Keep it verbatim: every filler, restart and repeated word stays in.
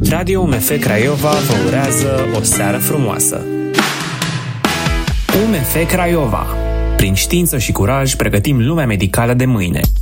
Radio U M F Craiova vă urează o seară frumoasă. U M F Craiova. Prin știință și curaj pregătim lumea medicală de mâine.